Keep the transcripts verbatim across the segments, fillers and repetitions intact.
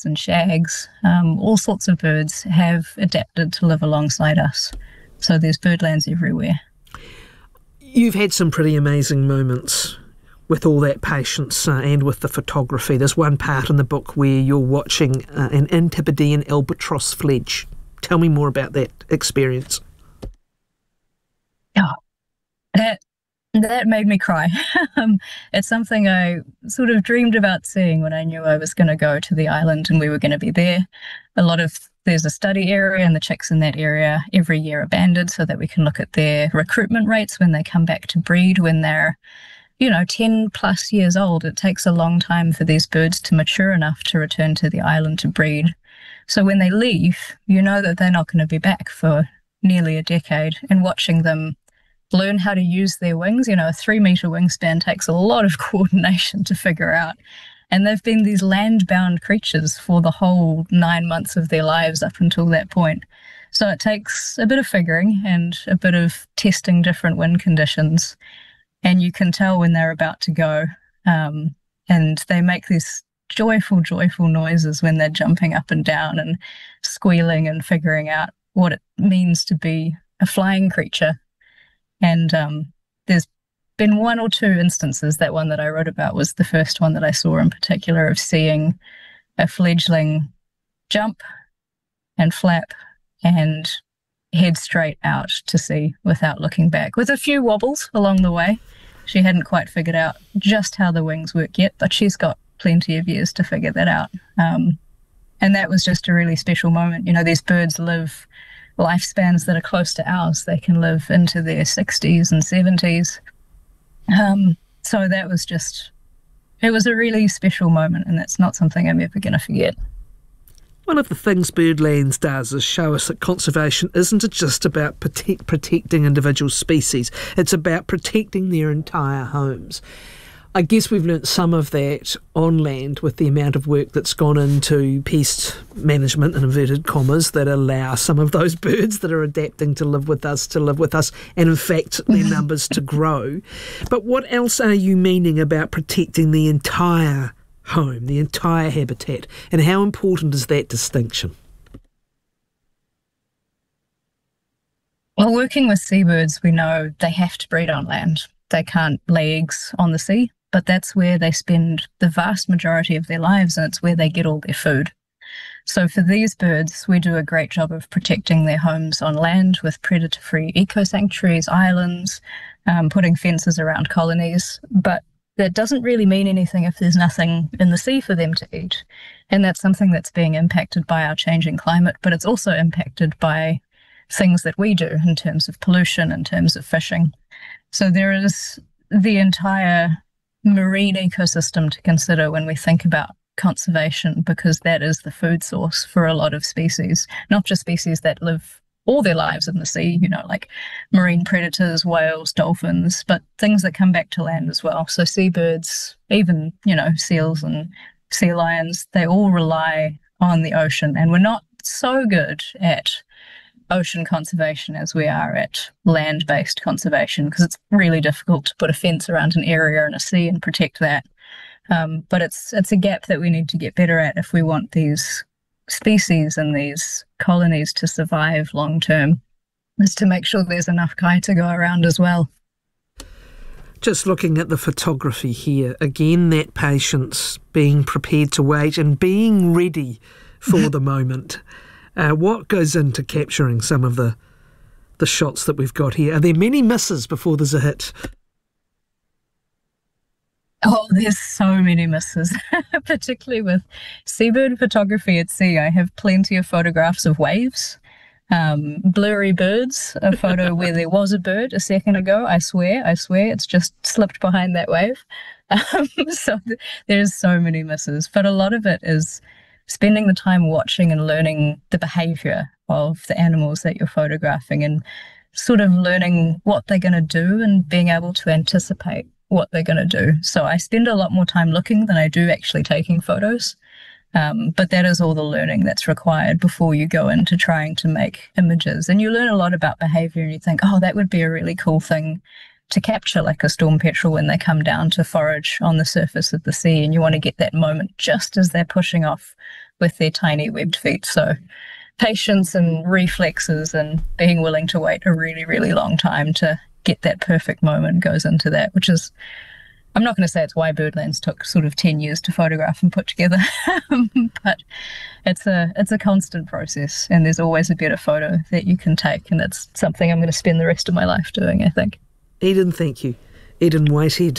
hares and shags, um, all sorts of birds have adapted to live alongside us. So there's birdlands everywhere. You've had some pretty amazing moments with all that patience uh, and with the photography. There's one part in the book where you're watching uh, an Antipodean albatross fledge. Tell me more about that experience. Oh, that that made me cry. um, it's something I sort of dreamed about seeing when I knew I was going to go to the island and we were going to be there. A lot of there's a study area, and the chicks in that area every year are banded so that we can look at their recruitment rates when they come back to breed when they're, you know, ten plus years old. It takes a long time for these birds to mature enough to return to the island to breed. So when they leave, you know that they're not going to be back for nearly a decade, and watching them learn how to use their wings, you know, a three meter wingspan takes a lot of coordination to figure out. And they've been these land-bound creatures for the whole nine months of their lives up until that point. So it takes a bit of figuring and a bit of testing different wind conditions. And you can tell when they're about to go. Um, and they make these joyful, joyful noises when they're jumping up and down and squealing and figuring out what it means to be a flying creature. And um, there's been one or two instances. That one that I wrote about was the first one that I saw in particular, of seeing a fledgling jump and flap and head straight out to sea without looking back, with a few wobbles along the way. She hadn't quite figured out just how the wings work yet, but she's got plenty of years to figure that out. Um, and that was just a really special moment. You know, these birds live lifespans that are close to ours. They can live into their sixties and seventies. Um, so that was just, it was a really special moment, and that's not something I'm ever going to forget. One of the things Birdlands does is show us that conservation isn't just about protect, protecting individual species, it's about protecting their entire homes. I guess we've learnt some of that on land with the amount of work that's gone into pest management, in inverted commas, that allow some of those birds that are adapting to live with us to live with us, and in fact their numbers to grow. But what else are you meaning about protecting the entire home, the entire habitat, and how important is that distinction? Well, working with seabirds, we know they have to breed on land. They can't lay eggs on the sea, but that's where they spend the vast majority of their lives, and it's where they get all their food. So for these birds, we do a great job of protecting their homes on land with predator-free eco-sanctuaries, islands, um, putting fences around colonies. But that doesn't really mean anything if there's nothing in the sea for them to eat. And that's something that's being impacted by our changing climate, but it's also impacted by things that we do in terms of pollution, in terms of fishing. So there is the entire marine ecosystem to consider when we think about conservation, because that is the food source for a lot of species, not just species that live all their lives in the sea, you know, like marine predators, whales, dolphins, but things that come back to land as well. So seabirds, even, you know, seals and sea lions, they all rely on the ocean. And we're not so good at ocean conservation as we are at land-based conservation, because it's really difficult to put a fence around an area in a sea and protect that. Um, but it's it's a gap that we need to get better at if we want these species and these colonies to survive long term, is to make sure there's enough kai to go around as well. Just looking at the photography here, again, that patience, being prepared to wait and being ready for the moment. Uh, what goes into capturing some of the the shots that we've got here? Are there many misses before there's a hit? Oh, there's so many misses, particularly with seabird photography at sea. I have plenty of photographs of waves, um, blurry birds, a photo where there was a bird a second ago. I swear, I swear, it's just slipped behind that wave. Um, so th- there's so many misses, but a lot of it is spending the time watching and learning the behavior of the animals that you're photographing, and sort of learning what they're going to do and being able to anticipate what they're going to do. So I spend a lot more time looking than I do actually taking photos. Um, but that is all the learning that's required before you go into trying to make images. And you learn a lot about behavior, and you think, oh, that would be a really cool thing to capture, like a storm petrel when they come down to forage on the surface of the sea, and you want to get that moment just as they're pushing off with their tiny webbed feet. So patience and reflexes and being willing to wait a really, really long time to get that perfect moment goes into that, which is, I'm not going to say it's why Birdlands took sort of ten years to photograph and put together, but it's a it's a constant process, and there's always a better photo that you can take, and it's something I'm going to spend the rest of my life doing, I think. Eden, thank you. Eden Whitehead.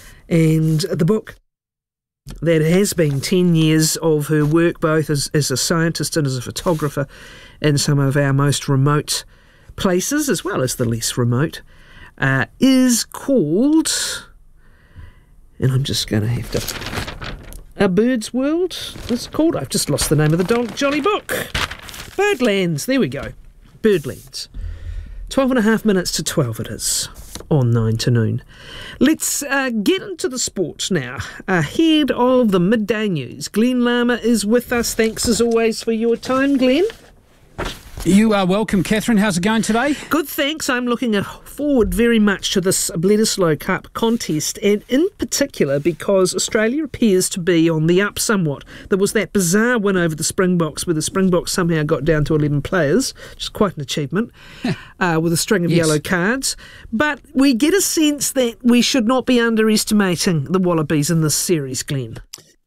And the book, that has been ten years of her work, both as, as a scientist and as a photographer in some of our most remote places, as well as the less remote, uh, is called... And I'm just going to have to... A Bird's World, it's called. I've just lost the name of the dog, jolly book. Birdlands, there we go. Birdlands. Twelve and a half minutes to twelve it is, on nine to noon. Let's uh, get into the sport now. Ahead of the midday news, Glenn Lama is with us. Thanks as always for your time, Glenn. You are welcome, Catherine. How's it going today? Good, thanks. I'm looking forward very much to this Bledisloe Cup contest, and in particular because Australia appears to be on the up somewhat. There was that bizarre win over the Springboks where the Springboks somehow got down to eleven players, which is quite an achievement, uh, with a string of yes. yellow cards. But we get a sense that we should not be underestimating the Wallabies in this series, Glenn.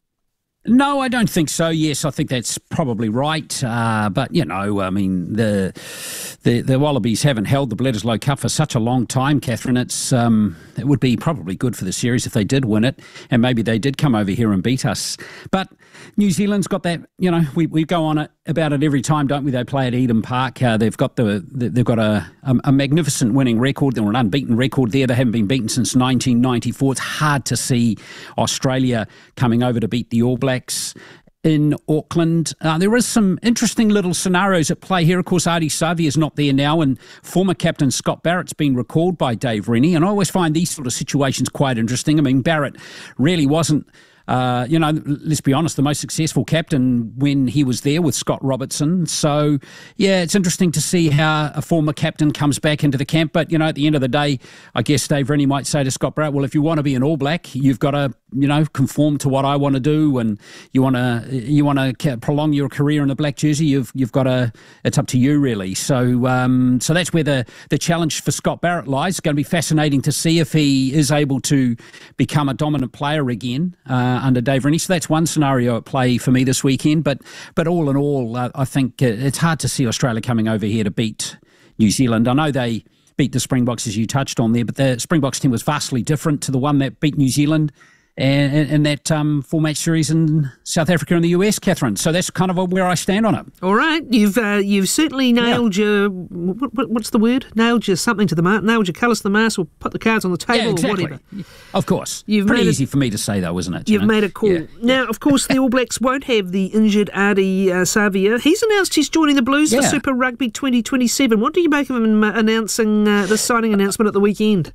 No, I don't think so. Yes, I think that's probably right. Uh, but, you know, I mean, the, the the Wallabies haven't held the Bledisloe Cup for such a long time, Catherine. It's um, it would be probably good for the series if they did win it, and maybe they did come over here and beat us. But New Zealand's got that, you know, we, we go on it about it every time, don't we? They play at Eden Park. Uh, they've got the they've got a, a, a magnificent winning record. They're an unbeaten record there. They haven't been beaten since nineteen ninety-four. It's hard to see Australia coming over to beat the All Blacks in Auckland. Uh, there is some interesting little scenarios at play here. Of course, Ardie Savea is not there now, and former captain Scott Barrett's been recalled by Dave Rennie, and I always find these sort of situations quite interesting. I mean, Barrett really wasn't Uh, you know, let's be honest, the most successful captain when he was there with Scott Robertson. So, yeah, it's interesting to see how a former captain comes back into the camp. But, you know, at the end of the day, I guess Dave Rennie might say to Scott Barrett, well, if you want to be an All Black, you've got to, you know, conform to what I want to do, and you want to you want to prolong your career in the black jersey, you've you've got to, it's up to you, really. So um, so that's where the, the challenge for Scott Barrett lies. It's going to be fascinating to see if he is able to become a dominant player again uh, under Dave Rennie. So that's one scenario at play for me this weekend. But but all in all, uh, I think it's hard to see Australia coming over here to beat New Zealand. I know they beat the Springboks, as you touched on there, but the Springboks team was vastly different to the one that beat New Zealand in, in that um, four-match series in South Africa and the U S, Catherine. So that's kind of where I stand on it. All right. You've uh, you've certainly nailed yeah. your, what, what, what's the word? Nailed your something to the mast, nailed your colours to the mast, or put the cards on the table, yeah, exactly. or whatever. Of course. You've Pretty made easy a, for me to say, though, isn't it? You've you know? made a call. Yeah. Now, of course, the All Blacks won't have the injured Ardie uh, Savea. He's announced he's joining the Blues yeah. for Super Rugby twenty twenty-seven. What do you make of him announcing uh, the signing announcement at the weekend?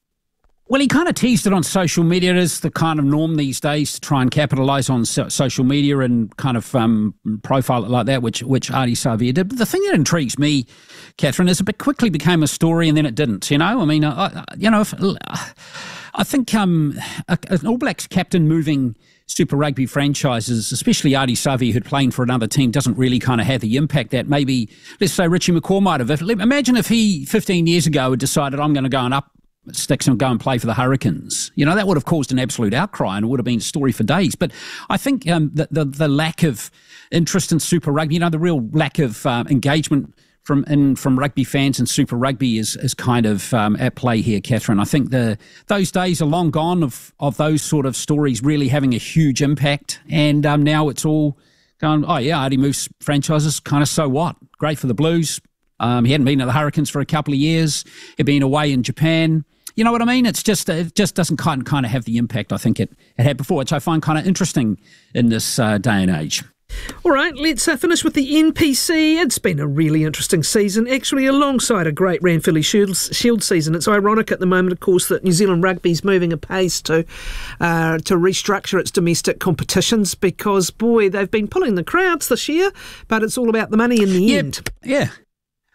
Well, he kind of teased it on social media. It is the kind of norm these days to try and capitalise on so- social media and kind of um, profile it like that, which which Ardie Savea did. But the thing that intrigues me, Catherine, is it quickly became a story and then it didn't. You know, I mean, I, you know, if, I think um, a, an All Blacks captain moving Super Rugby franchises, especially Ardie Savea, who'd playing for another team, doesn't really kind of have the impact that maybe, let's say, Richie McCaw might have. If, imagine if he fifteen years ago had decided, I'm going to go and up sticks and go and play for the Hurricanes. You know, that would have caused an absolute outcry and it would have been a story for days. But I think um, the, the the lack of interest in Super Rugby, you know, the real lack of um, engagement from in, from rugby fans and Super Rugby is is kind of um, at play here, Catherine. I think the those days are long gone of, of those sort of stories really having a huge impact. And um, now it's all going, oh yeah, Ardie moves franchises, kind of so what? Great for the Blues. Um, he hadn't been at the Hurricanes for a couple of years. He'd been away in Japan. You know what I mean? It's just it just doesn't kind of, kind of have the impact I think it, it had before, which I find kind of interesting in this uh, day and age. All right, let's uh, finish with the N P C. It's been a really interesting season, actually, alongside a great Ranfurly Shield, Shield season. It's ironic at the moment, of course, that New Zealand Rugby's moving apace to uh, to restructure its domestic competitions because, boy, they've been pulling the crowds this year, but it's all about the money in the yeah, end. Yeah.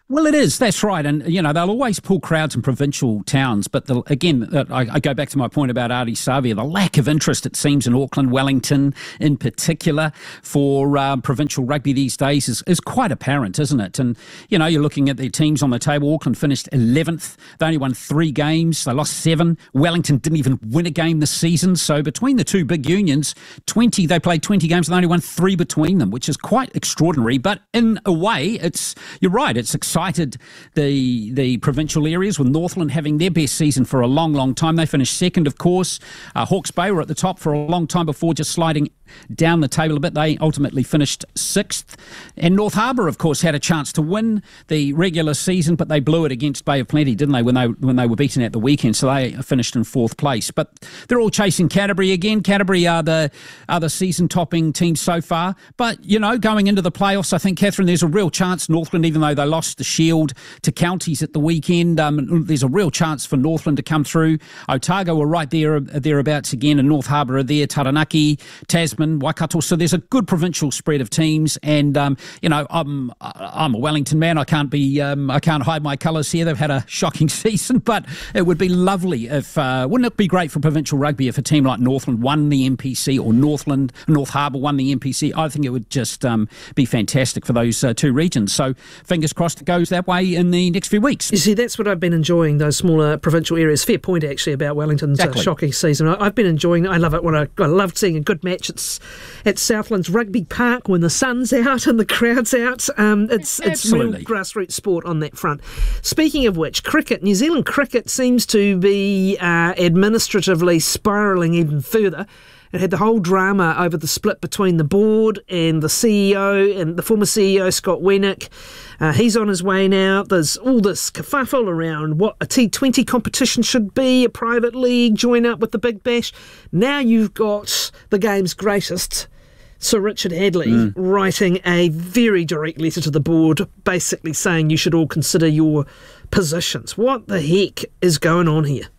Well, it is. That's right. And, you know, they'll always pull crowds in provincial towns. But, the, again, I, I go back to my point about Ardie Savea, the lack of interest, it seems, in Auckland, Wellington in particular for um, provincial rugby these days is, is quite apparent, isn't it? And, you know, you're looking at the teams on the table. Auckland finished eleventh. They only won three games. They lost seven. Wellington didn't even win a game this season. So between the two big unions, twenty, they played twenty games and they only won three between them, which is quite extraordinary. But in a way, it's you're right, it's exciting. Excited the the provincial areas with Northland having their best season for a long, long time. They finished second, of course. Uh, Hawke's Bay were at the top for a long time before just sliding down the table a bit. They ultimately finished sixth. And North Harbour, of course, had a chance to win the regular season, but they blew it against Bay of Plenty, didn't they, when they when they were beaten at the weekend? So they finished in fourth place. But they're all chasing Canterbury again. Canterbury are the, are the season-topping team so far. But, you know, going into the playoffs, I think, Catherine, there's a real chance Northland, even though they lost the Shield to Counties at the weekend, um, there's a real chance for Northland to come through. Otago were right there, thereabouts again, and North Harbour are there, Taranaki, Tasman, Waikato. So there's a good provincial spread of teams. And, um, you know, I'm I'm a Wellington man. I can't be, um, I can't hide my colours here. They've had a shocking season, but it would be lovely if, uh, wouldn't it be great for provincial rugby if a team like Northland won the M P C or Northland, North Harbour won the M P C? I think it would just um, be fantastic for those uh, two regions. So fingers crossed it goes that way in the next few weeks. You see, that's what I've been enjoying, those smaller provincial areas. Fair point, actually, about Wellington's exactly. uh, shocking season. I, I've been enjoying it. I love it when I, I loved seeing a good match at, at Southlands Rugby Park when the sun's out and the crowd's out. Um, it's it's real grassroots sport on that front. Speaking of which, cricket. New Zealand cricket seems to be uh, administratively spiralling even further. It had the whole drama over the split between the board and the C E O and the former C E O, Scott Wenick. Uh, he's on his way now. There's all this kerfuffle around what a T twenty competition should be, a private league, join up with the Big Bash. Now you've got the game's greatest, Sir Richard Hadlee, mm. writing a very direct letter to the board, basically saying you should all consider your positions. What the heck is going on here?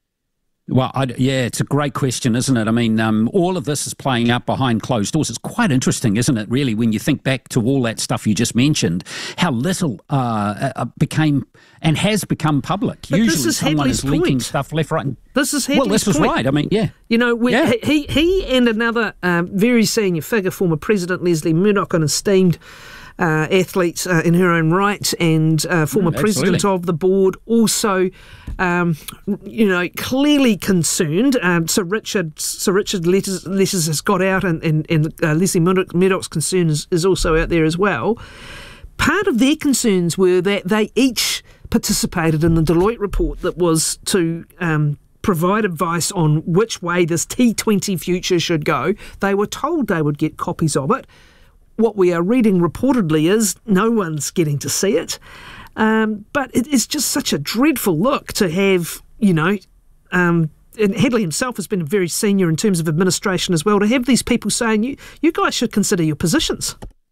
Well, I, yeah, it's a great question, isn't it? I mean, um, all of this is playing out behind closed doors. It's quite interesting, isn't it, really, when you think back to all that stuff you just mentioned, how little uh, uh, became and has become public. But Usually this is someone Hadley's is leaking point. stuff left, right, and... This is Hadley's Well, this was point. right. I mean, yeah. You know, we, yeah. he, he and another um, very senior figure, former President Leslie Murdoch, an esteemed Uh, athlete uh, in her own right, and uh, former mm, president of the board, also, um, you know, clearly concerned. Um, Sir Richard, Sir Richard letters, letters has got out, and, and, and uh, Leslie Murdoch, Murdoch's concern is, is also out there as well. Part of their concerns were that they each participated in the Deloitte report that was to um, provide advice on which way this T twenty future should go. They were told they would get copies of it. What we are reading reportedly is no one's getting to see it. Um, but it is just such a dreadful look to have, you know, um, and Hadlee himself has been very senior in terms of administration as well, to have these people saying, you, you guys should consider your positions.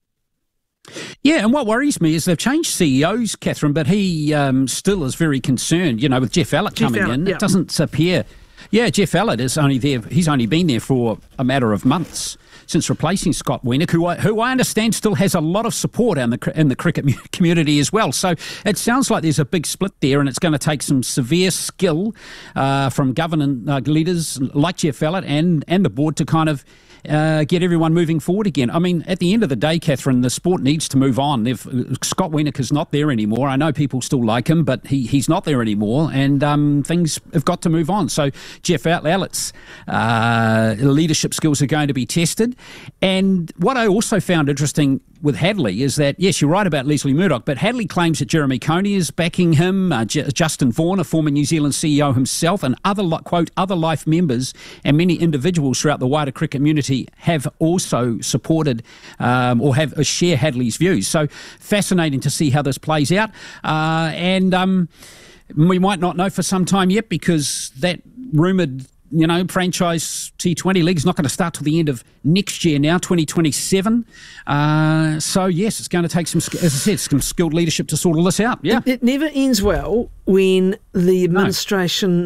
Yeah, and what worries me is they've changed C E Os, Catherine, but he um, still is very concerned, you know, with Jeff Allett Jeff coming Allett, in. yeah. It doesn't appear... Yeah, Jeff Allett is only there. He's only been there for a matter of months since replacing Scott Wenick, who I, who I understand still has a lot of support in the in the cricket community as well. So it sounds like there's a big split there, and it's going to take some severe skill uh, from government uh, leaders like Jeff Allett and and the board to kind of Uh, get everyone moving forward again. I mean, at the end of the day, Catherine, the sport needs to move on. If Scott Wenick is not there anymore, I know people still like him, but he, he's not there anymore, and um, things have got to move on. So Jeff Allett's uh, leadership skills are going to be tested. And what I also found interesting with Hadlee is that, yes, you're right about Leslie Murdoch, but Hadlee claims that Jeremy Coney is backing him, uh, J- Justin Vaughan, a former New Zealand C E O himself, and other, quote, other life members and many individuals throughout the wider cricket community have also supported um, or have uh, share Hadlee's views. So fascinating to see how this plays out. Uh, and um, we might not know for some time yet, because that rumoured you know, franchise T twenty league is not going to start till the end of next year now, twenty twenty-seven. Uh, so, yes, it's going to take some, as I said, some skilled leadership to sort all this out. Yeah. It, it never ends well when the administration, no.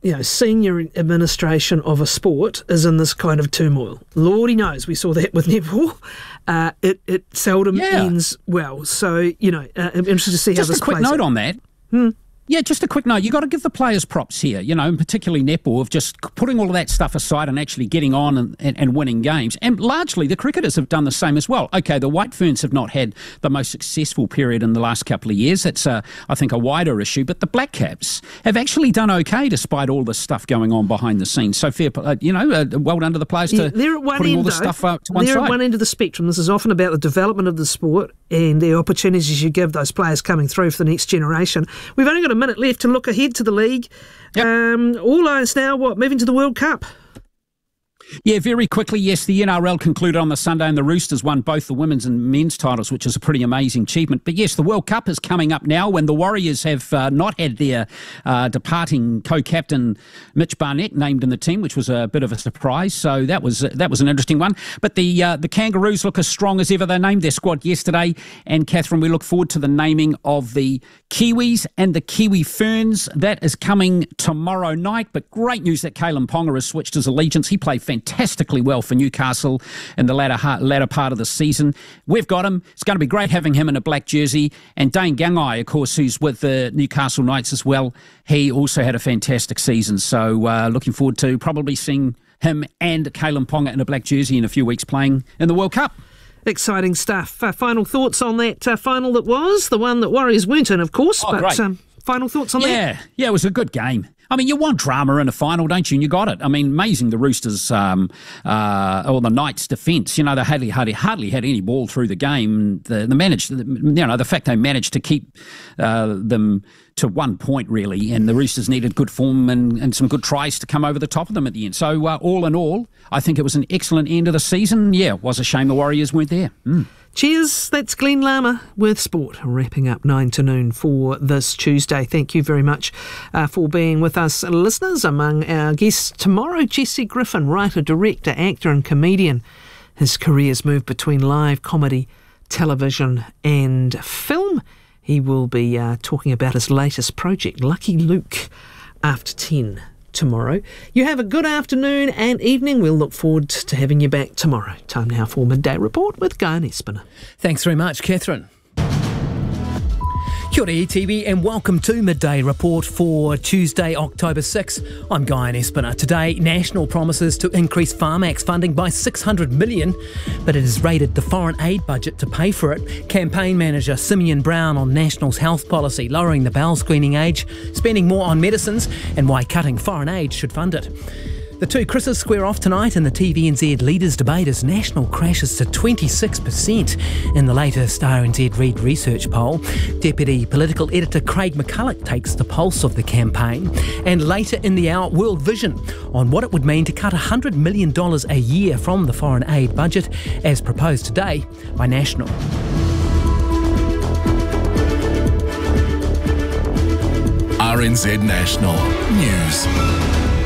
you know, senior administration of a sport is in this kind of turmoil. Lordy knows, we saw that with netball. Uh, it, it seldom yeah. ends well. So, you know, uh, I'm interested to see Just how this a quick plays note out. on that. Hmm. Yeah, just a quick note. You've got to give the players props here, you know, and particularly netball, of just putting all of that stuff aside and actually getting on and, and, and winning games. And largely, the cricketers have done the same as well. Okay, the White Ferns have not had the most successful period in the last couple of years. That's, uh, I think, a wider issue. But the Black Caps have actually done okay despite all this stuff going on behind the scenes. So, fair, uh, you know, uh, well done to the players Yeah, to they're at one putting end, all the though. stuff uh, to one they're side. at one end of the spectrum. This is often about the development of the sport and the opportunities you give those players coming through for the next generation. We've only got a minute left to look ahead to the league. Yep. Um, all eyes now, what, moving to the World Cup? Yeah, very quickly, yes, the N R L concluded on the Sunday and the Roosters won both the women's and men's titles, which is a pretty amazing achievement. But yes, the World Cup is coming up now when the Warriors have uh, not had their uh, departing co-captain Mitch Barnett named in the team, which was a bit of a surprise. So that was uh, that was an interesting one. But the uh, the Kangaroos look as strong as ever. They named their squad yesterday. And Catherine, we look forward to the naming of the Kiwis and the Kiwi Ferns. That is coming tomorrow night. But great news that Kalen Ponga has switched his allegiance. He played fantastically well for Newcastle in the latter latter part of the season. We've got him. It's going to be great having him in a black jersey. And Dane Gangai, of course, who's with the Newcastle Knights as well, he also had a fantastic season. So uh, looking forward to probably seeing him and Kalen Ponga in a black jersey in a few weeks playing in the World Cup. Exciting stuff. Uh, final thoughts on that uh, final that was, the one that Warriors weren't in, of course, Oh, but um, final thoughts on yeah, that? Yeah, it was a good game. I mean, you want drama in a final, don't you? And you got it. I mean, amazing the Roosters, um, uh, or the Knights' defence. You know, they hardly, hardly, hardly had any ball through the game. The, the managed, you know, the fact they managed to keep uh, them to one point, really, and the Roosters needed good form and, and some good tries to come over the top of them at the end. So, uh, all in all, I think it was an excellent end of the season. Yeah, it was a shame the Warriors weren't there. Mm. Cheers, that's Glenn Lama with Sport, wrapping up nine to noon for this Tuesday. Thank you very much uh, for being with us, listeners. Among our guests tomorrow, Jesse Griffin, writer, director, actor and comedian. His career's moved between live comedy, television and film. He will be uh, talking about his latest project, Lucky Luke, after ten tomorrow. You have a good afternoon and evening. We'll look forward to having you back tomorrow. Time now for Midday Report with Guy Espiner. Thanks very much, Catherine. Kia ora E T V and welcome to Midday Report for Tuesday, October sixth. I'm Guy Espiner. Today, National promises to increase Pharmax funding by six hundred million dollars, but it has raided the foreign aid budget to pay for it. Campaign manager Simeon Brown on National's health policy, lowering the bowel screening age, spending more on medicines, and why cutting foreign aid should fund it. The two Chris's square off tonight in the T V N Z Leaders Debate as National crashes to twenty-six percent in the latest R N Z Reid research poll. Deputy Political Editor Craig McCulloch takes the pulse of the campaign. And later in the hour, World Vision on what it would mean to cut one hundred million dollars a year from the foreign aid budget as proposed today by National. R N Z National News.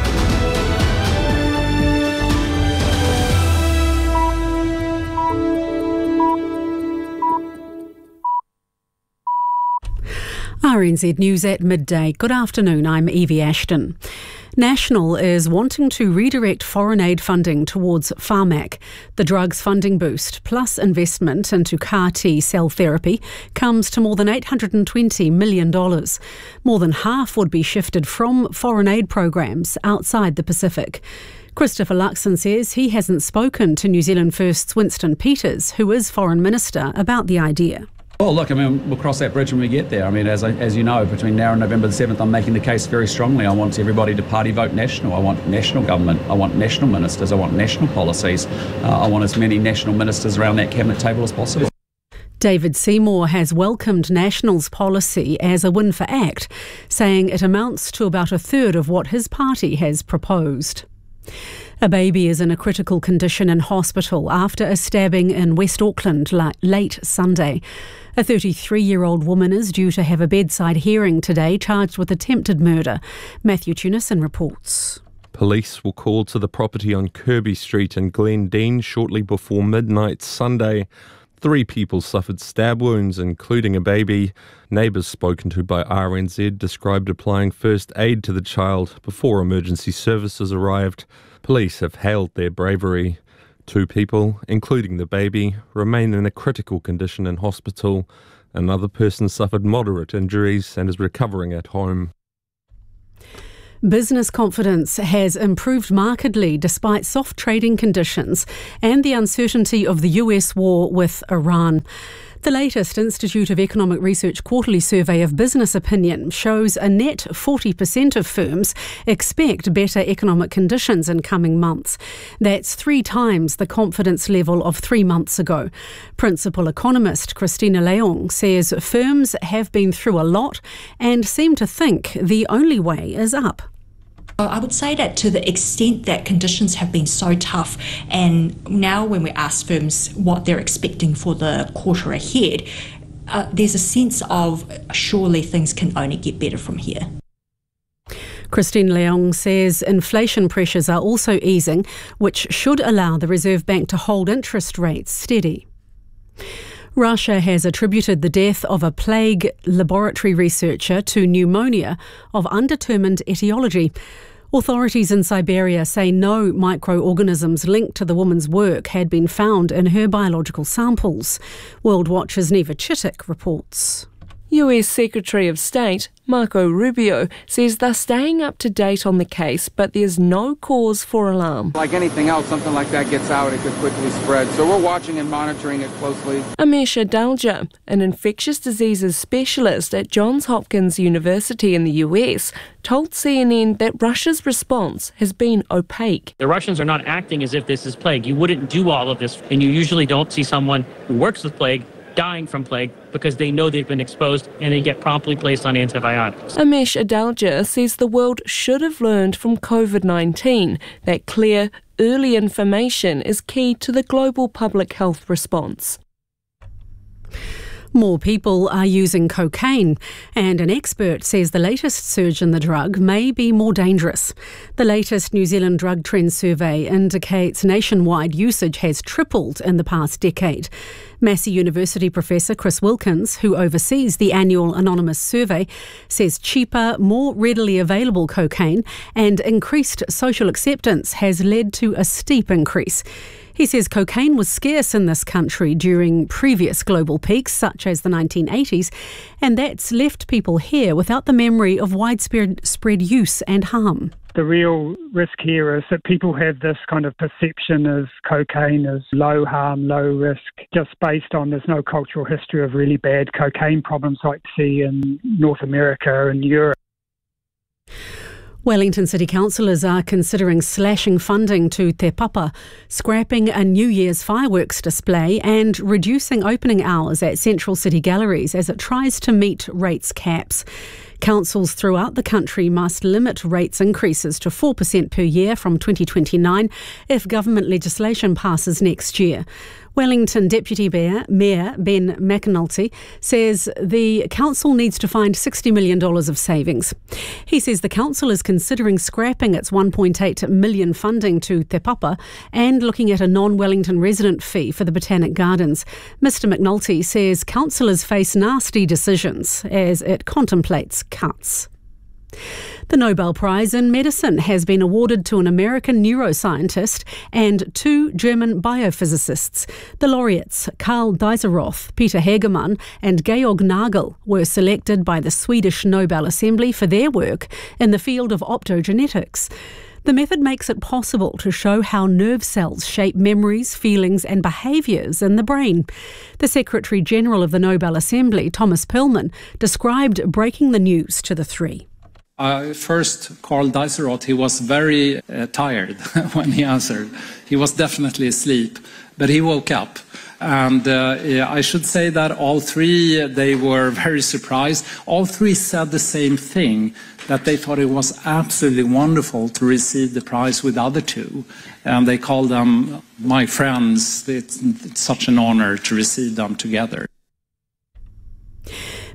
R N Z News at midday. Good afternoon, I'm Evie Ashton. National is wanting to redirect foreign aid funding towards Pharmac. The drug's funding boost, plus investment into C A R T cell therapy, comes to more than eight hundred twenty million dollars. More than half would be shifted from foreign aid programs outside the Pacific. Christopher Luxon says he hasn't spoken to New Zealand First's Winston Peters, who is Foreign Minister, about the idea. Well, look, I mean, we'll cross that bridge when we get there. I mean, as I, as you know, between now and November the seventh, I'm making the case very strongly. I want everybody to party vote national. I want national government. I want national ministers. I want national policies. Uh, I want as many national ministers around that cabinet table as possible. David Seymour has welcomed National's policy as a win for ACT, saying it amounts to about a third of what his party has proposed. A baby is in a critical condition in hospital after a stabbing in West Auckland late Sunday. A thirty-three-year-old woman is due to have a bedside hearing today, charged with attempted murder. Matthew Tunison reports. Police were called to the property on Kirby Street in Glendean shortly before midnight Sunday. Three people suffered stab wounds, including a baby. Neighbours spoken to by R N Z described applying first aid to the child before emergency services arrived. Police have hailed their bravery. Two people, including the baby, remain in a critical condition in hospital. Another person suffered moderate injuries and is recovering at home. Business confidence has improved markedly despite soft trading conditions and the uncertainty of the U S war with Iran. The latest Institute of Economic Research quarterly survey of business opinion shows a net forty percent of firms expect better economic conditions in coming months. That's three times the confidence level of three months ago. Principal economist Christina Leong says firms have been through a lot and seem to think the only way is up. I would say that to the extent that conditions have been so tough, and now when we ask firms what they're expecting for the quarter ahead, uh, there's a sense of surely things can only get better from here. Christine Leong says inflation pressures are also easing, which should allow the Reserve Bank to hold interest rates steady. Russia has attributed the death of a plague laboratory researcher to pneumonia of undetermined etiology. Authorities in Siberia say no microorganisms linked to the woman's work had been found in her biological samples. World Watch's Neva Chittick reports. U S Secretary of State Marco Rubio says they're staying up to date on the case, but there's no cause for alarm. Like anything else, something like that gets out, it could quickly spread. So we're watching and monitoring it closely. Amesh Adalja, an infectious diseases specialist at Johns Hopkins University in the U S, told C N N that Russia's response has been opaque. The Russians are not acting as if this is plague. You wouldn't do all of this, and you usually don't see someone who works with plague dying from plague because they know they've been exposed and they get promptly placed on antibiotics. Amesh Adalja says the world should have learned from COVID nineteen that clear, early information is key to the global public health response. More people are using cocaine, and an expert says the latest surge in the drug may be more dangerous. The latest New Zealand Drug Trends survey indicates nationwide usage has tripled in the past decade. Massey University professor Chris Wilkins, who oversees the annual anonymous survey, says cheaper, more readily available cocaine and increased social acceptance has led to a steep increase. He says cocaine was scarce in this country during previous global peaks, such as the nineteen eighties, and that's left people here without the memory of widespread spread use and harm. The real risk here is that people have this kind of perception of cocaine as low harm, low risk, just based on there's no cultural history of really bad cocaine problems like you see in North America and Europe. Wellington City councillors are considering slashing funding to Te Papa, scrapping a New Year's fireworks display and reducing opening hours at Central City Galleries as it tries to meet rates caps. Councils throughout the country must limit rates increases to four percent per year from twenty twenty-nine if government legislation passes next year. Wellington Deputy Mayor, Mayor Ben McAnulty says the council needs to find sixty million dollars of savings. He says the council is considering scrapping its one point eight million dollars funding to Te Papa and looking at a non-Wellington resident fee for the Botanic Gardens. Mister McNulty says councillors face nasty decisions as it contemplates cuts. The Nobel Prize in Medicine has been awarded to an American neuroscientist and two German biophysicists. The laureates, Karl Dieseroth, Peter Hegemann and Georg Nagel, were selected by the Swedish Nobel Assembly for their work in the field of optogenetics. The method makes it possible to show how nerve cells shape memories, feelings and behaviours in the brain. The Secretary-General of the Nobel Assembly, Thomas Perlman, described breaking the news to the three. Uh, first, Karl Dieseroth, he was very uh, tired when he answered. He was definitely asleep, but he woke up. And uh, yeah, I should say that all three, they were very surprised. All three said the same thing, that they thought it was absolutely wonderful to receive the prize with the other two. And they called them my friends. It's, it's such an honor to receive them together.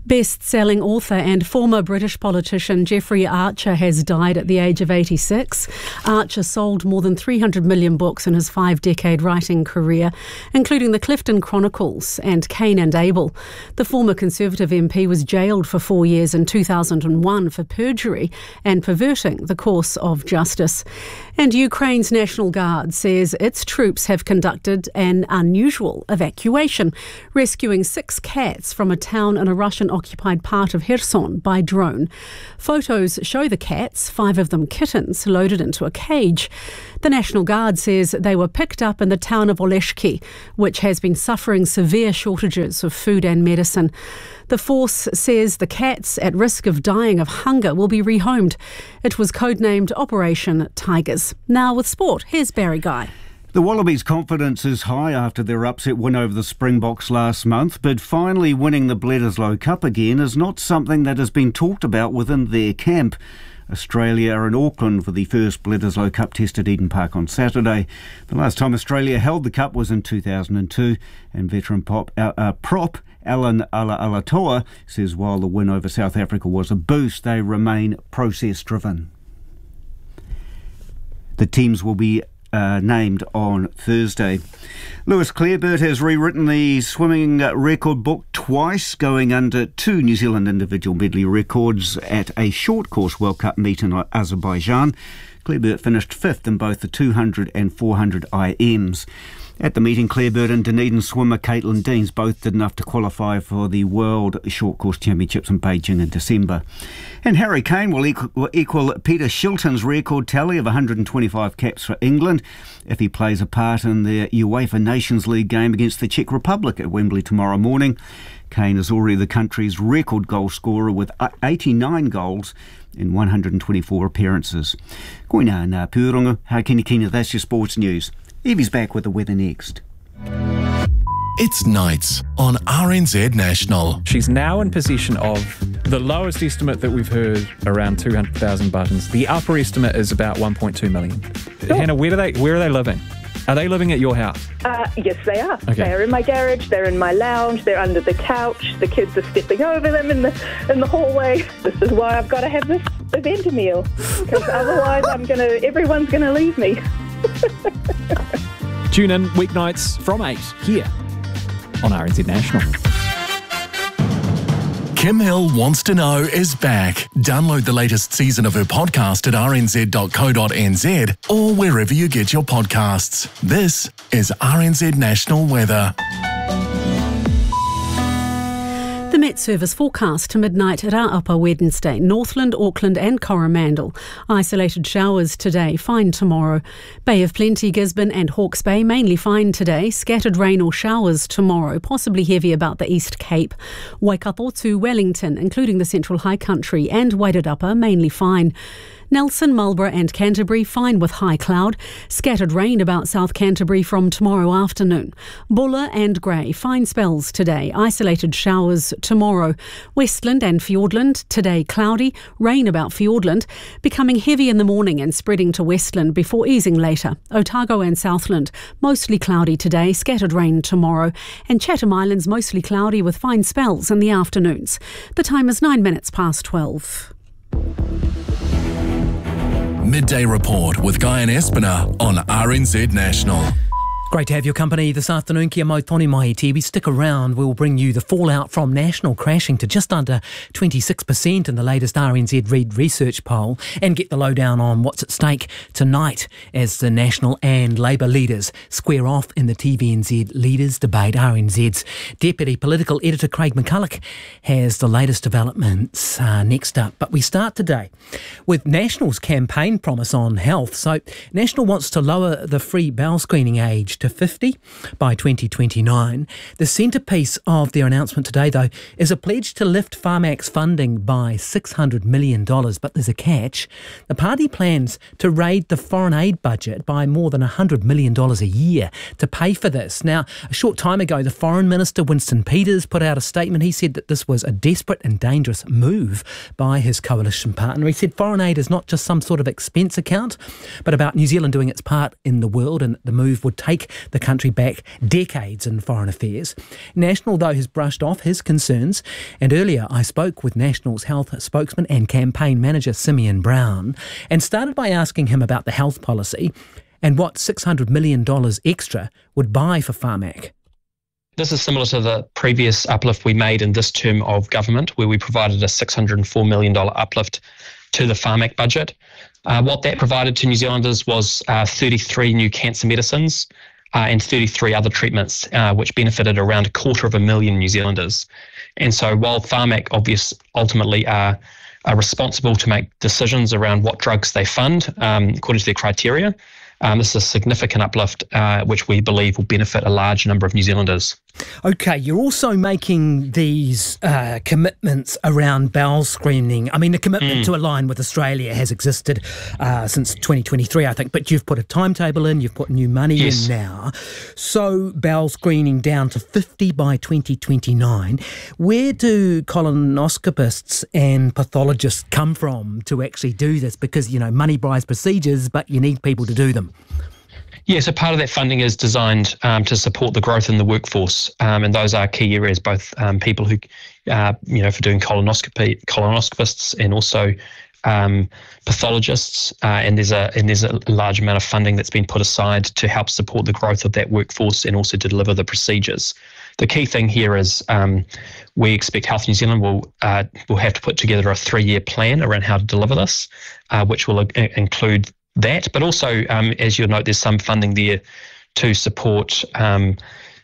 Best-selling author and former British politician Jeffrey Archer has died at the age of eighty-six. Archer sold more than three hundred million books in his five-decade writing career, including the Clifton Chronicles and Cain and Abel. The former Conservative M P was jailed for four years in two thousand one for perjury and perverting the course of justice. And Ukraine's National Guard says its troops have conducted an unusual evacuation, rescuing six cats from a town in a Russian-occupied part of Kherson by drone. Photos show the cats, five of them kittens, loaded into a cage. The National Guard says they were picked up in the town of Oleshki, which has been suffering severe shortages of food and medicine. The force says the cats at risk of dying of hunger will be rehomed. It was codenamed Operation Tigers. Now with sport, here's Barry Guy. The Wallabies' confidence is high after their upset win over the Springboks last month, but finally winning the Bledisloe Cup again is not something that has been talked about within their camp. Australia are in Auckland for the first Bledisloe Cup test at Eden Park on Saturday. The last time Australia held the Cup was in two thousand two, and veteran pop, uh, uh, prop Alan Alatoa says while the win over South Africa was a boost, they remain process-driven. The teams will be Uh, named on Thursday. Lewis Clareburt has rewritten the swimming record book twice, going under two New Zealand individual medley records at a short course World Cup meet in Azerbaijan. Clareburt finished fifth in both the two hundred and four hundred I Ms. At the meeting, Clareburt and Dunedin swimmer Caitlin Deans both did enough to qualify for the World Short Course Championships in Beijing in December. And Harry Kane will equal, will equal Peter Shilton's record tally of one hundred twenty-five caps for England if he plays a part in the UEFA Nations League game against the Czech Republic at Wembley tomorrow morning. Kane is already the country's record goal scorer with eighty-nine goals in one hundred twenty-four appearances. Koina nā pūrongo, hau kini kina, that's your sports news. Evie's back with the weather next. It's nights on R N Z National. She's now in possession of the lowest estimate that we've heard, around two hundred thousand buttons. The upper estimate is about one point two million. Sure. Hannah, where, do they, where are they living? Are they living at your house? Uh, yes, they are. Okay. They are in my garage, they're in my lounge, they're under the couch, the kids are stepping over them in the in the hallway. This is why I've got to have this event meal, because otherwise I'm gonna, everyone's going to leave me. Tune in weeknights from eight here on R N Z National. Kim Hill Wants to Know is back. Download the latest season of her podcast at r n z dot co dot n z or wherever you get your podcasts. This is R N Z National Weather. The Met Service forecast to midnight at our upper Wednesday. Northland, Auckland and Coromandel. Isolated showers today, fine tomorrow. Bay of Plenty, Gisborne and Hawke's Bay, mainly fine today. Scattered rain or showers tomorrow, possibly heavy about the East Cape. Waikato to Wellington, including the Central High Country, and Wairarapa, mainly fine. Nelson, Marlborough and Canterbury, fine with high cloud. Scattered rain about South Canterbury from tomorrow afternoon. Buller and Grey, fine spells today. Isolated showers tomorrow. Westland and Fiordland, today cloudy. Rain about Fiordland, becoming heavy in the morning and spreading to Westland before easing later. Otago and Southland, mostly cloudy today. Scattered rain tomorrow. And Chatham Islands, mostly cloudy with fine spells in the afternoons. The time is nine minutes past twelve. Midday Report with Guy and Espiner on R N Z National. Great to have your company this afternoon. Kia mau toni mai te. We stick around. We'll bring you the fallout from National crashing to just under twenty-six percent in the latest R N Z Reid research poll, and get the lowdown on what's at stake tonight as the National and Labour leaders square off in the T V N Z Leaders Debate. R N Z's Deputy Political Editor Craig McCulloch has the latest developments uh, next up. But we start today with National's campaign promise on health. So National wants to lower the free bowel screening age to fifty by twenty twenty-nine. The centrepiece of their announcement today, though, is a pledge to lift Pharmac's funding by six hundred million dollars. But there's a catch. The party plans to raid the foreign aid budget by more than one hundred million dollars a year to pay for this. Now, a short time ago, the Foreign Minister, Winston Peters, put out a statement. He said that this was a desperate and dangerous move by his coalition partner. He said foreign aid is not just some sort of expense account, but about New Zealand doing its part in the world, and the move would take take the country back decades in foreign affairs. National, though, has brushed off his concerns, and earlier I spoke with National's health spokesman and campaign manager Simeon Brown and started by asking him about the health policy and what six hundred million dollars extra would buy for Pharmac. This is similar to the previous uplift we made in this term of government, where we provided a six hundred four million dollars uplift to the Pharmac budget. Uh, what that provided to New Zealanders was uh, thirty-three new cancer medicines uh, and thirty-three other treatments, uh, which benefited around a quarter of a million New Zealanders. And so while Pharmac obviously ultimately are, are responsible to make decisions around what drugs they fund um, according to their criteria, Um, this is a significant uplift, uh, which we believe will benefit a large number of New Zealanders. Okay, you're also making these uh, commitments around bowel screening. I mean, the commitment mm. to align with Australia has existed uh, since twenty twenty-three, I think, but you've put a timetable in, you've put new money yes. in now. So bowel screening down to fifty by twenty twenty-nine. Where do colonoscopists and pathologists come from to actually do this? Because, you know, money buys procedures, but you need people to do them. Yeah, so part of that funding is designed um, to support the growth in the workforce, um, and those are key areas, both um, people who, uh, you know, for doing colonoscopy, colonoscopists, and also um, pathologists. Uh, and there's a and there's a large amount of funding that's been put aside to help support the growth of that workforce and also to deliver the procedures. The key thing here is um, we expect Health New Zealand will uh, will have to put together a three-year plan around how to deliver this, uh, which will uh, include that, but also, um, as you'll note, there's some funding there to support um,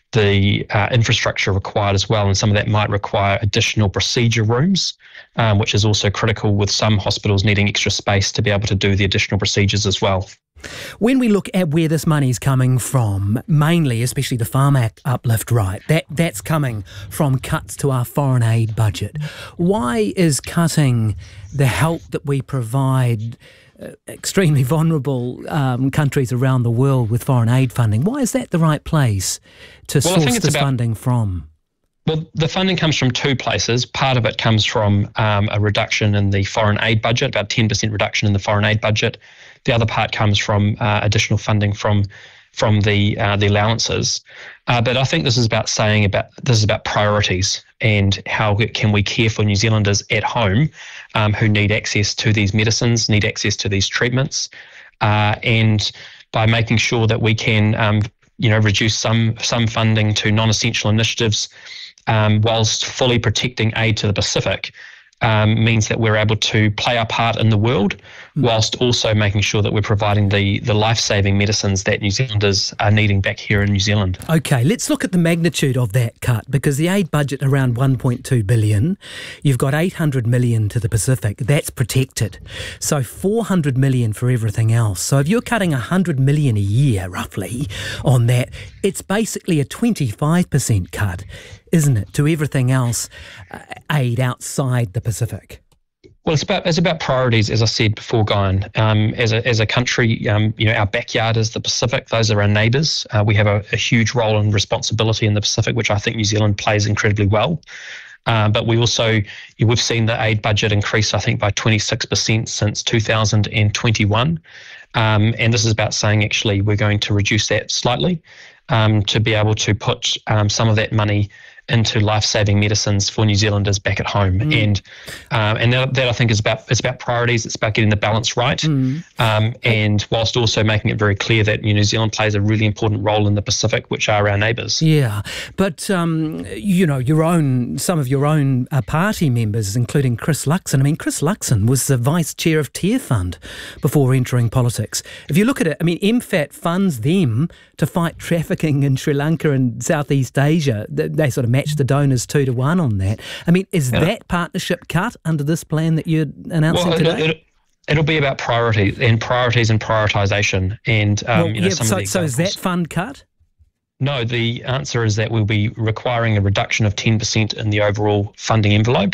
the uh, infrastructure required as well, and some of that might require additional procedure rooms, um, which is also critical with some hospitals needing extra space to be able to do the additional procedures as well. When we look at where this money's coming from, mainly, especially the Pharmac uplift, right, that, that's coming from cuts to our foreign aid budget. Why is cutting the help that we provide uh, extremely vulnerable um, countries around the world with foreign aid funding, why is that the right place to well, source this about, funding from? Well, the funding comes from two places. Part of it comes from um, a reduction in the foreign aid budget, about ten percent reduction in the foreign aid budget. The other part comes from uh, additional funding from from the uh, the allowances. Uh, but I think this is about saying about this is about priorities and how can we care for New Zealanders at home um, who need access to these medicines, need access to these treatments, uh, and by making sure that we can um, you know reduce some some funding to non-essential initiatives, um, whilst fully protecting aid to the Pacific. Um, means that we're able to play our part in the world whilst also making sure that we're providing the, the life-saving medicines that New Zealanders are needing back here in New Zealand. Okay, let's look at the magnitude of that cut, because the aid budget around one point two billion dollars, you've got eight hundred million dollars to the Pacific, that's protected. So four hundred million dollars for everything else. So if you're cutting one hundred million dollars a year, roughly, on that, it's basically a twenty-five percent cut, isn't it, to everything else, uh, aid outside the Pacific? Well, it's about it's about priorities, as I said before, Guyan. Um, as a as a country, um, you know, our backyard is the Pacific. Those are our neighbours. Uh, we have a, a huge role and responsibility in the Pacific, which I think New Zealand plays incredibly well. Uh, but we also, we've seen the aid budget increase, I think, by twenty-six percent since two thousand twenty-one. Um, and this is about saying, actually, we're going to reduce that slightly um, to be able to put um, some of that money into life-saving medicines for New Zealanders back at home. Mm. And um, and that, that I think is about it's about priorities. It's about getting the balance right. Mm. Um, and whilst also making it very clear that New Zealand plays a really important role in the Pacific, which are our neighbours. Yeah, but um, you know, your own some of your own uh, party members, including Chris Luxon. I mean, Chris Luxon was the vice chair of Tear Fund before entering politics. If you look at it, I mean, M FAT funds them to fight trafficking in Sri Lanka and Southeast Asia. They, they sort of match the donors two to one on that. I mean, is yeah. that partnership cut under this plan that you're announcing well, today? It, it, it'll be about priorities and priorities and prioritisation. And um, well, you know, yeah, some so, of the so is that fund cut? No, the answer is that we'll be requiring a reduction of ten percent in the overall funding envelope,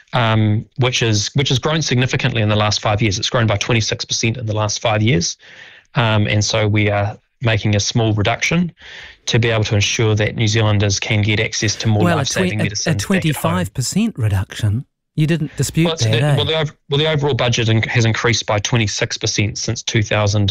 um, which is which has grown significantly in the last five years. It's grown by twenty-six percent in the last five years, um, and so we are making a small reduction to be able to ensure that New Zealanders can get access to more well, life-saving a, medicine. A twenty-five percent reduction? You didn't dispute well, that, the, eh? well, the, well, the overall budget in, has increased by twenty-six percent since two thousand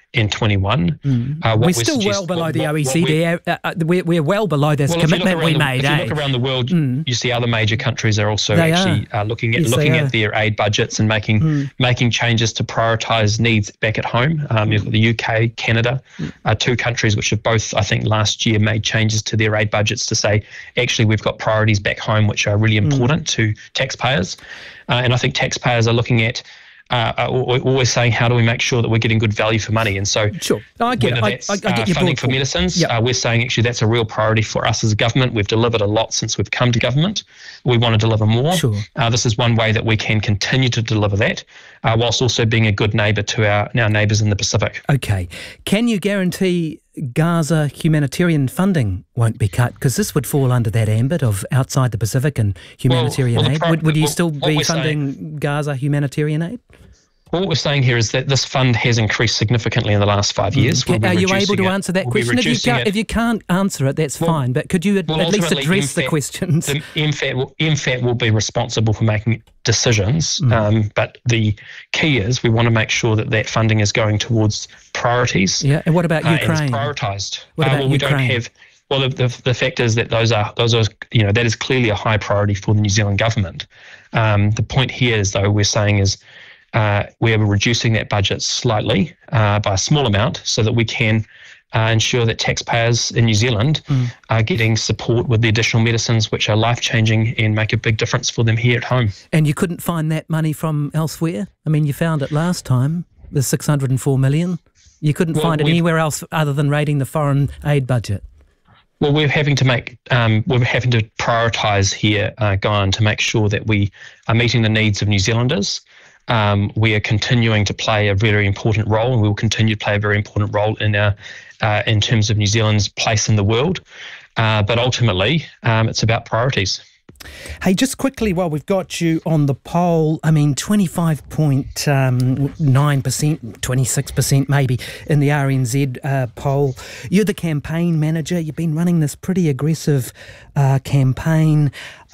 in twenty-one. Mm. Uh, we're still well below what, the O E C D. Uh, uh, we're, we're well below this well, commitment we the, made. If eh? you look around the world, mm. you see other major countries are also they actually are. Uh, looking at yes, looking at their aid budgets and making mm. making changes to prioritise needs back at home. Um, you've got the U K, Canada, mm. uh, two countries which have both, I think, last year made changes to their aid budgets to say, actually, we've got priorities back home which are really important mm. to taxpayers. Uh, and I think taxpayers are looking at Uh, are always saying, how do we make sure that we're getting good value for money? And so, sure, I get whether it. that's I, I, I get uh, your funding for medicines, yep. uh, we're saying actually that's a real priority for us as a government. We've delivered a lot since we've come to government. We want to deliver more. Sure. Uh, this is one way that we can continue to deliver that, uh, whilst also being a good neighbour to our, our neighbours in the Pacific. Okay. Can you guarantee Gaza humanitarian funding won't be cut? Because this would fall under that ambit of outside the Pacific and humanitarian well, well, aid. Pro- would, would you well, still be funding saying, Gaza humanitarian aid? Well, what we're saying here is that this fund has increased significantly in the last five years. Mm. We'll Are you able to it. answer that we'll question? If you, can't, if you can't answer it, that's well, fine. But could you at, well, at least address MFAT, the questions? The M FAT, will, M FAT will be responsible for making decisions. Mm. Um, but the key is we want to make sure that that funding is going towards priorities. Yeah. And what about uh, Ukraine? And it's prioritised. What uh, about well, we Ukraine? don't have. Well, the, the the fact is that those are those are you know that is clearly a high priority for the New Zealand government. Um, the point here is though we're saying is. Uh, we're reducing that budget slightly uh, by a small amount so that we can uh, ensure that taxpayers in New Zealand mm. are getting support with the additional medicines which are life-changing and make a big difference for them here at home. And you couldn't find that money from elsewhere? I mean, you found it last time, the six hundred and four million. You couldn't well, find it anywhere else other than raiding the foreign aid budget? Well, we're having to make um, we're having to prioritise here, uh, Guyan, to make sure that we are meeting the needs of New Zealanders. Um, we are continuing to play a very important role, and we will continue to play a very important role in our, uh, in terms of New Zealand's place in the world. Uh, but ultimately, um, it's about priorities. Hey, just quickly while we've got you on the poll, I mean, twenty-five point nine percent, twenty-six percent maybe in the R N Z uh, poll. You're the campaign manager. You've been running this pretty aggressive uh, campaign.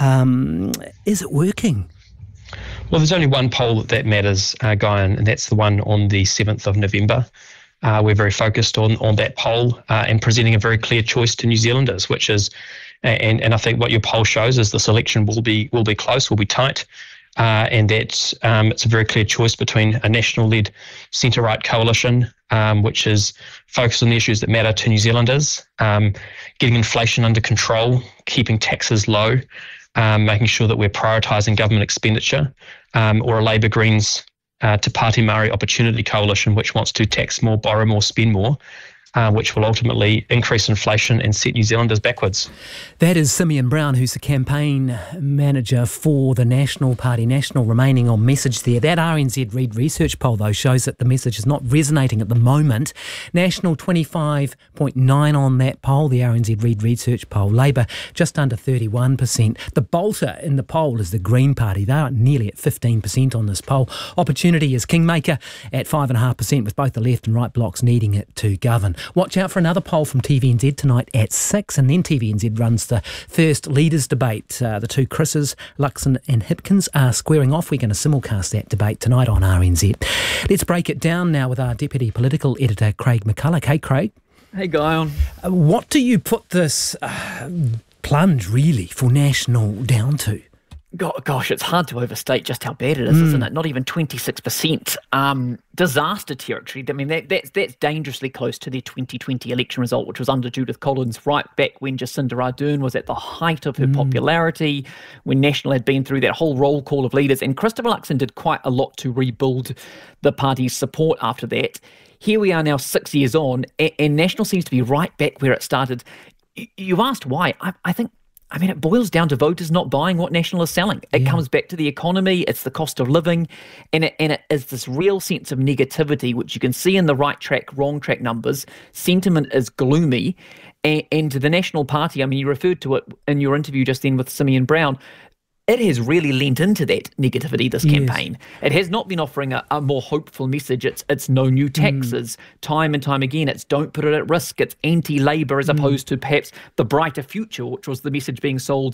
Um, is it working? Well, there's only one poll that, that matters, uh, Guyan, and that's the one on the seventh of November. Uh, we're very focused on on that poll uh, and presenting a very clear choice to New Zealanders, which is, and and I think what your poll shows is this election will be will be close, will be tight, uh, and that um, it's a very clear choice between a national-led centre-right coalition, um, which is focused on the issues that matter to New Zealanders, um, getting inflation under control, keeping taxes low. Um, making sure that we're prioritising government expenditure, um, or a Labour Greens uh, to Party Māori Opportunity Coalition, which wants to tax more, borrow more, spend more, uh, which will ultimately increase inflation and set New Zealanders backwards. That is Simeon Brown, who's the campaign manager for the National Party, National remaining on message there. That R N Z Reid research poll, though, shows that the message is not resonating at the moment. National twenty-five point nine on that poll, the R N Z Reid research poll. Labour just under thirty-one percent. The bolter in the poll is the Green Party. They are nearly at fifteen percent on this poll. Opportunity is kingmaker at five point five percent, with both the left and right blocs needing it to govern. Watch out for another poll from T V N Z tonight at six, and then T V N Z runs the first leaders debate. Uh, the two Chris's, Luxon and Hipkins, are squaring off. We're going to simulcast that debate tonight on R N Z. Let's break it down now with our Deputy Political Editor, Craig McCulloch. Hey, Craig. Hey, Guyon. Uh, what do you put this uh, plunge, really, for National down to? Gosh, it's hard to overstate just how bad it is, mm. isn't it? Not even twenty-six percent. Um, disaster territory. I mean, that, that's that's dangerously close to their twenty twenty election result, which was under Judith Collins right back when Jacinda Ardern was at the height of her mm. popularity, when National had been through that whole roll call of leaders. And Christopher Luxon did quite a lot to rebuild the party's support after that. Here we are now six years on, and, and National seems to be right back where it started. You asked why. I, I think I mean, it boils down to voters not buying what National is selling. It yeah. comes back to the economy, it's the cost of living, and it, and it is this real sense of negativity, which you can see in the right track, wrong track numbers. Sentiment is gloomy, and, and the National Party, I mean, you referred to it in your interview just then with Simeon Brown, it has really lent into that negativity, this yes. campaign. It has not been offering a, a more hopeful message. It's it's no new taxes. Mm. Time and time again, it's don't put it at risk. It's anti-Labour as mm. opposed to perhaps the brighter future, which was the message being sold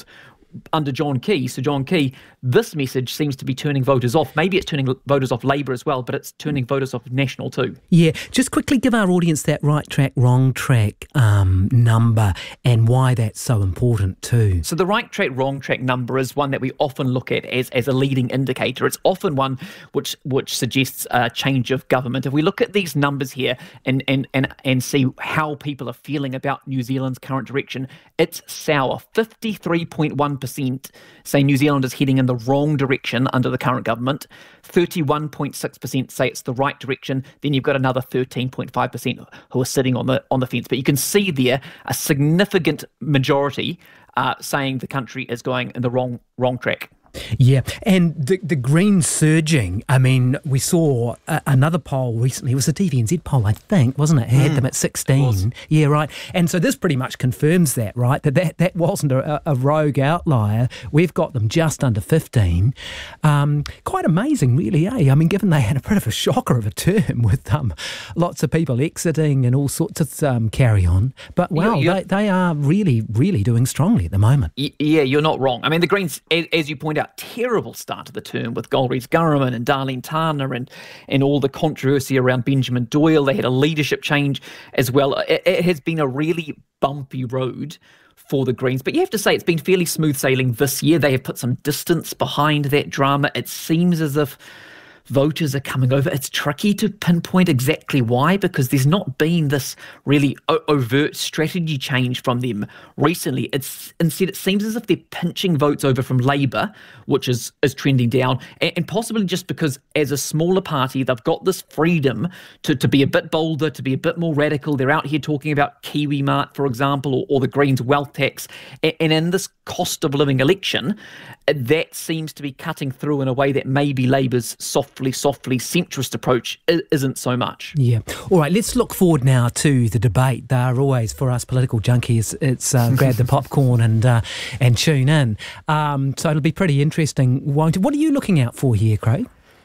under John Key, Sir John Key, this message seems to be turning voters off. Maybe it's turning voters off Labour as well, but it's turning voters off National too. Yeah, just quickly give our audience that right track, wrong track um, number and why that's so important too. So the right track, wrong track number is one that we often look at as, as a leading indicator. It's often one which which suggests a change of government. If we look at these numbers here and, and, and, and see how people are feeling about New Zealand's current direction, it's sour. fifty-three point one percent say New Zealand is heading in the wrong direction under the current government. thirty-one point six percent say it's the right direction. Then you've got another thirteen point five percent who are sitting on the on the fence. But you can see there a significant majority uh, saying the country is going in the wrong wrong track. Yeah, and the the Greens surging. I mean, we saw a, another poll recently. It was a T V N Z poll, I think, wasn't it? It had mm, them at sixteen. Yeah, right. And so this pretty much confirms that, right? That that, that wasn't a, a rogue outlier. We've got them just under fifteen. Um, quite amazing, really, eh? I mean, given they had a bit of a shocker of a term with um, lots of people exiting and all sorts of um, carry on. But, wow, you're, you're, they, they are really, really doing strongly at the moment. Y- yeah, you're not wrong. I mean, the Greens, as, as you point out, terrible start to the term with Golriz Gurriman and Darlene Tana and and all the controversy around Benjamin Doyle. They had a leadership change as well. It, it has been a really bumpy road for the Greens, but you have to say it's been fairly smooth sailing this year. They have put some distance behind that drama. It seems as if voters are coming over. It's tricky to pinpoint exactly why, because there's not been this really o- overt strategy change from them recently. It's instead, it seems as if they're pinching votes over from Labour, which is, is trending down, and, and possibly just because as a smaller party, they've got this freedom to, to be a bit bolder, to be a bit more radical. They're out here talking about Kiwi Mart, for example, or, or the Greens wealth tax. And, and in this cost of living election, that seems to be cutting through in a way that maybe Labour's softly, softly centrist approach isn't so much. Yeah. All right, let's look forward now to the debate. They're always, for us political junkies, it's uh, grab the popcorn and uh, and tune in. Um, so it'll be pretty interesting, won't it? What are you looking out for here, Craig?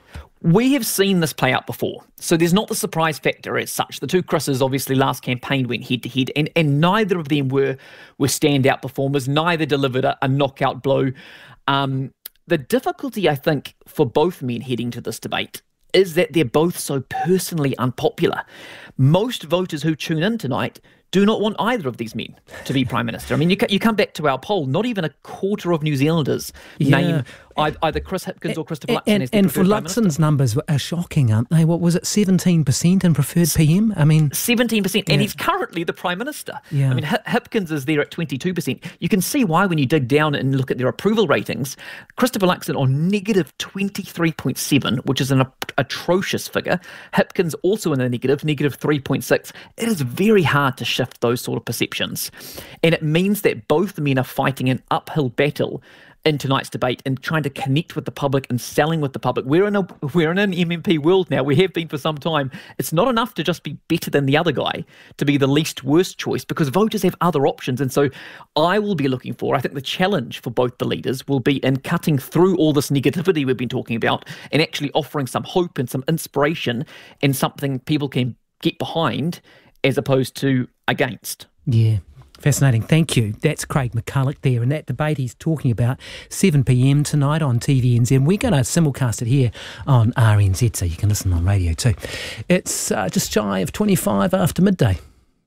We have seen this play out before, so there's not the surprise factor as such. The two Chris's obviously last campaign went head-to-head, and, and neither of them were, were standout performers. Neither delivered a, a knockout blow. Um, the difficulty, I think, for both men heading to this debate is that they're both so personally unpopular. Most voters who tune in tonight do not want either of these men to be Prime Minister. I mean, you, you come back to our poll, not even a quarter of New Zealanders yeah. name either Chris Hipkins or Christopher Luxon and, as their and for Luxon's numbers are shocking, aren't they? What was it, seventeen percent in preferred P M? I mean, seventeen percent, yeah. and he's currently the Prime Minister. Yeah. I mean, H- Hipkins is there at twenty-two percent. You can see why when you dig down and look at their approval ratings. Christopher Luxon on negative twenty-three point seven, which is an a- atrocious figure. Hipkins also in the negative, negative three point six. It is very hard to shift those sort of perceptions, and it means that both men are fighting an uphill battle in tonight's debate and trying to connect with the public and selling with the public. We're in a we're in an M M P world now. We have been for some time. It's not enough to just be better than the other guy, to be the least worst choice, because voters have other options. And so I will be looking for, I think the challenge for both the leaders will be in cutting through all this negativity we've been talking about and actually offering some hope and some inspiration and something people can get behind as opposed to against. Yeah. Fascinating. Thank you. That's Craig McCulloch there. And that debate he's talking about, seven p.m. tonight on T V N Z. And we're going to simulcast it here on R N Z, so you can listen on radio too. It's uh, just shy of twenty-five after midday.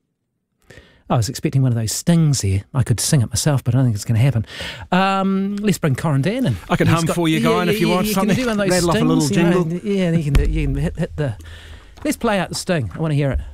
I was expecting one of those stings there. I could sing it myself, but I don't think it's going to happen. Um, let's bring Corin Dan in. I can hum got, for you, Guy, yeah, yeah, if you yeah, want you something. Can do one of those Rattle stings, off a little jingle. You know, yeah, you can, do, you can hit, hit the... Let's play out the sting. I want to hear it.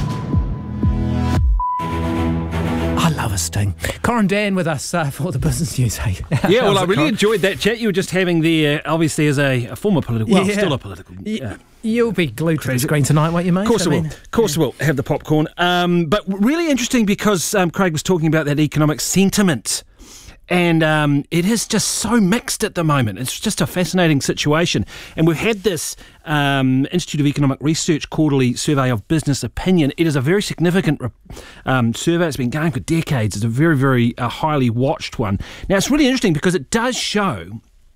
I love a sting. Corin Dan with us uh, for the business news. Hey, yeah, well, I it, really Corin? enjoyed that chat you were just having there, obviously as a, a former political, well, Yeah. still a political. Y- Uh, You'll be glued to the screen tonight, won't you, mate? Of course I, I will. mean, Of course I will. Have the popcorn. Um, but really interesting because um, Craig was talking about that economic sentiment. And um, it is just so mixed at the moment. It's just a fascinating situation. And we've had this um, Institute of Economic Research quarterly survey of business opinion. It is a very significant um, survey. It's been going for decades. It's a very, very uh, highly watched one. Now, it's really interesting because it does show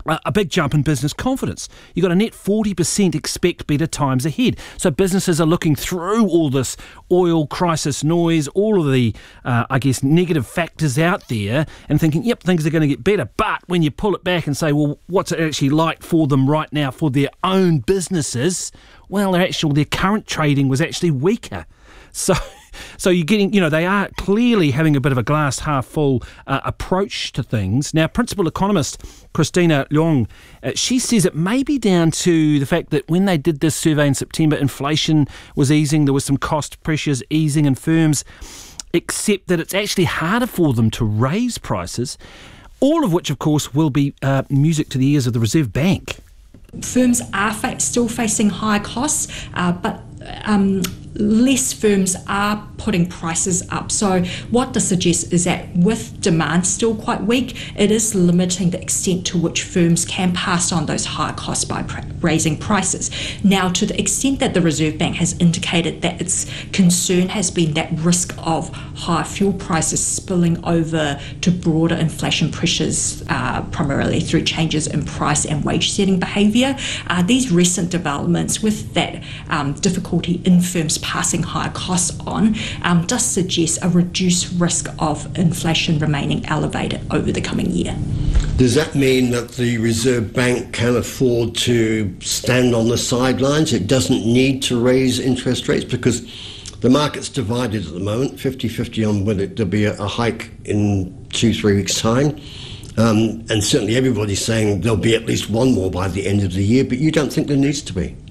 a, a big jump in business confidence. You've got a net forty percent expect better times ahead. So businesses are looking through all this oil crisis noise, all of the, uh, I guess, negative factors out there and thinking, yep, things are going to get better. But when you pull it back and say, well, what's it actually like for them right now for their own businesses? Well, their actual, their current trading was actually weaker. So... So you're getting, you know, they are clearly having a bit of a glass half full uh, approach to things. Now, principal economist Christina Leong, uh, she says it may be down to the fact that when they did this survey in September, inflation was easing, there was some cost pressures easing in firms, except that it's actually harder for them to raise prices, all of which, of course, will be uh, music to the ears of the Reserve Bank. Firms are fa- still facing high costs, uh, but um, less firms are putting prices up. So what this suggests is that with demand still quite weak, it is limiting the extent to which firms can pass on those high costs by pr- raising prices. Now, to the extent that the Reserve Bank has indicated that its concern has been that risk of high fuel prices spilling over to broader inflation pressures, uh, primarily through changes in price and wage setting behaviour, uh, these recent developments with that um, difficulty in firms passing higher costs on um, does suggest a reduced risk of inflation remaining elevated over the coming year. Does that mean that the Reserve Bank can afford to stand on the sidelines? It doesn't need to raise interest rates because the market's divided at the moment, fifty-fifty on whether there'll be a, a hike in two, three weeks' time. Um, and certainly everybody's saying there'll be at least one more by the end of the year, but you don't think there needs to be?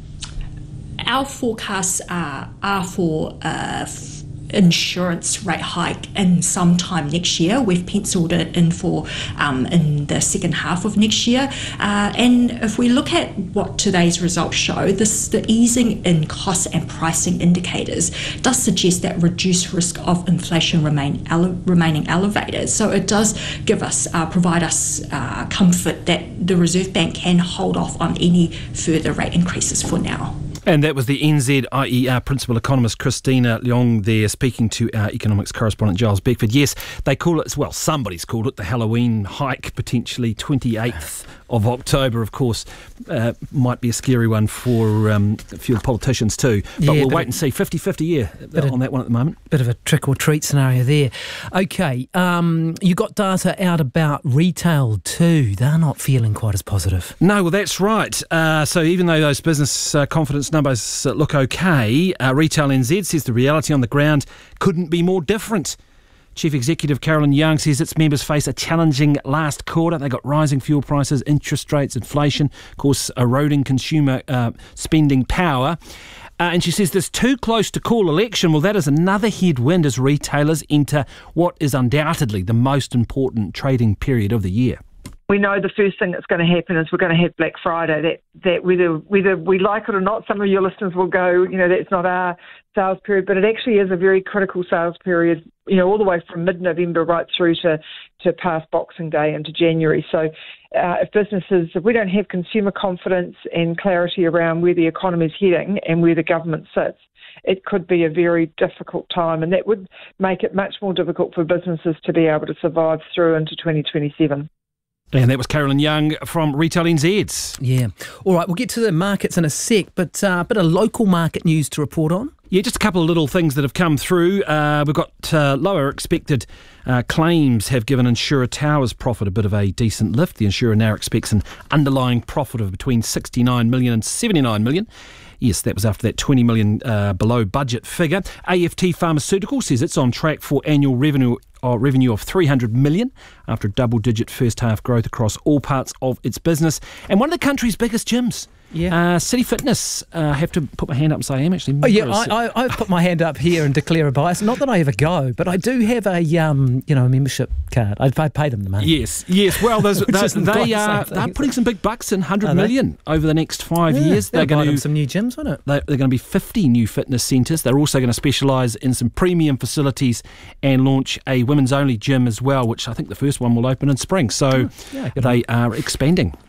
Our forecasts are, are for uh, f- insurance rate hike in sometime next year. We've penciled it in for um, in the second half of next year. Uh, and if we look at what today's results show, this the easing in cost and pricing indicators does suggest that reduced risk of inflation remain ele- remaining elevated. So it does give us, uh, provide us uh, comfort that the Reserve Bank can hold off on any further rate increases for now. And that was the N Z I E R principal economist Christina Leong there speaking to our economics correspondent Giles Beckford. Yes, they call it, well, somebody's called it the Halloween hike, potentially twenty-eighth of October, of course. Uh, might be a scary one for um, a few politicians too. But yeah, we'll wait and see. fifty-fifty, yeah, on of, that one at the moment. Bit of a trick or treat scenario there. OK, um, you got data out about retail too. They're not feeling quite as positive. No, well, that's right. Uh, so even though those business uh, confidence numbers uh, look OK, uh, Retail N Z says the reality on the ground couldn't be more different. Chief Executive Carolyn Young says its members face a challenging last quarter. They got rising fuel prices, interest rates, inflation, of course, eroding consumer uh, spending power. Uh, and she says there's too close to call election. Well, that is another headwind as retailers enter what is undoubtedly the most important trading period of the year. We know the first thing that's going to happen is we're going to have Black Friday. That that whether whether we like it or not, some of your listeners will go, you know, that's not our sales period, but it actually is a very critical sales period, you know, all the way from mid-November right through to, to past Boxing Day into January. So uh, if businesses, if we don't have consumer confidence and clarity around where the economy is heading and where the government sits, it could be a very difficult time, and that would make it much more difficult for businesses to be able to survive through into twenty twenty-seven. And that was Carolyn Young from Retail N Z. Yeah. All right, we'll get to the markets in a sec, but uh, a bit of local market news to report on. Yeah, just a couple of little things that have come through. Uh, we've got uh, lower expected uh, claims have given Insurer Towers profit a bit of a decent lift. The insurer now expects an underlying profit of between sixty-nine million and seventy-nine million. Yes, that was after that twenty million uh, below budget figure. A F T Pharmaceutical says it's on track for annual revenue uh, revenue of three hundred million after double-digit first-half growth across all parts of its business. And one of the country's biggest gyms. Yeah, uh, City Fitness. I uh, have to put my hand up and say I am actually. Oh yeah, I, I, I put my hand up here and declare a bias. Not that I ever go, but I do have a um, you know, a membership card. I, I pay them the money. Yes, yes. Well, there's, there's, they are the they're putting some big bucks in, hundred million over the next five yeah, years. They're going to some new gyms, won't it? They're, they're going to be fifty new fitness centres. They're also going to specialise in some premium facilities and launch a women's only gym as well, which I think the first one will open in spring. So oh, yeah, they are expanding.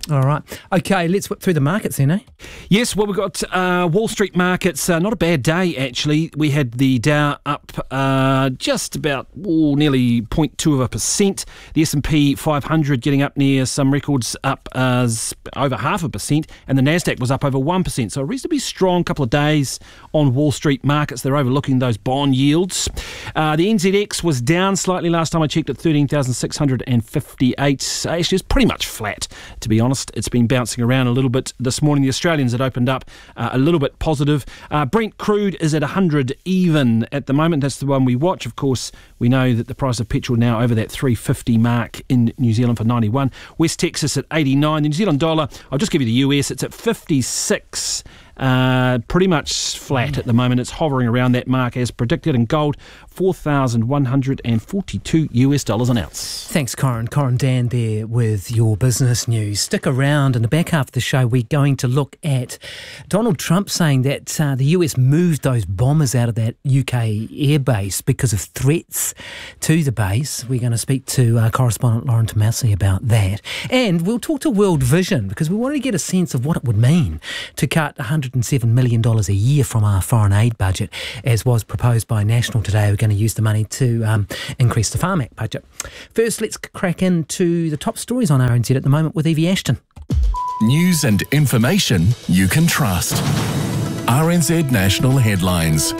All right. Okay, let's whip through the markets then, eh? Yes, well, we've got uh, Wall Street markets. Uh, not a bad day, actually. We had the Dow up uh, just about oh, nearly zero point two of a percent. The S and P five hundred getting up near some records, up uh, over half a percent. And the Nasdaq was up over one percent. So a reasonably strong couple of days on Wall Street markets. They're overlooking those bond yields. Uh, the N Z X was down slightly last time I checked at thirteen thousand six hundred fifty-eight. Actually, it's pretty much flat, to be honest. It's been bouncing around a little bit this morning. The Australians had opened up uh, a little bit positive. Uh, Brent crude is at one hundred even at the moment. That's the one we watch. Of course, we know that the price of petrol now over that three fifty mark in New Zealand for ninety-one. West Texas at eighty-nine. The New Zealand dollar, I'll just give you the U S, it's at fifty-six. Uh, pretty much flat at the moment. It's hovering around that mark as predicted. And gold, four thousand one hundred forty-two U S dollars an ounce. Thanks, Corin. Corin Dan there with your business news. Stick around. In the back half of the show, we're going to look at Donald Trump saying that uh, the U S moved those bombers out of that U K airbase because of threats to the base. We're going to speak to uh, correspondent Lauren Tomasi about that. And we'll talk to World Vision because we want to get a sense of what it would mean to cut one hundred seven million dollars a year from our foreign aid budget, as was proposed by National today. We're going to use the money to um, increase the Farm Act budget. First, let's crack into the top stories on R N Z at the moment with Evie Ashton. News and information you can trust. R N Z National Headlines.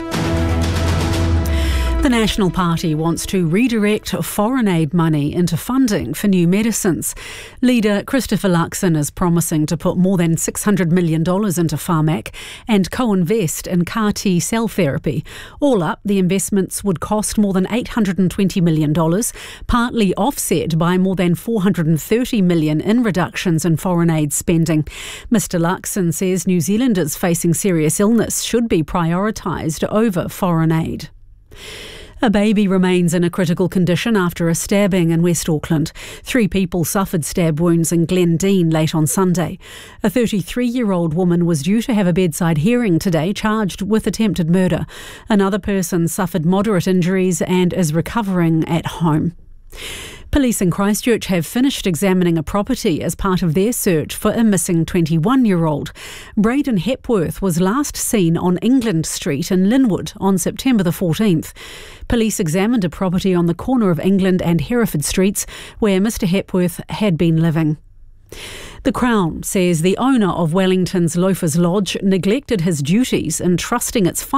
The National Party wants to redirect foreign aid money into funding for new medicines. Leader Christopher Luxon is promising to put more than six hundred million dollars into Pharmac and co-invest in C A R T cell therapy. All up, the investments would cost more than eight hundred twenty million dollars, partly offset by more than four hundred thirty million dollars in reductions in foreign aid spending. Mister Luxon says New Zealanders facing serious illness should be prioritised over foreign aid. A baby remains in a critical condition after a stabbing in West Auckland. Three people suffered stab wounds in Glendine late on Sunday. A thirty-three-year-old woman was due to have a bedside hearing today, charged with attempted murder. Another person suffered moderate injuries and is recovering at home. Police in Christchurch have finished examining a property as part of their search for a missing twenty-one-year-old. Braden Hepworth was last seen on England Street in Linwood on September the fourteenth. Police examined a property on the corner of England and Hereford Streets where Mister Hepworth had been living. The Crown says the owner of Wellington's Loafers Lodge neglected his duties in trusting its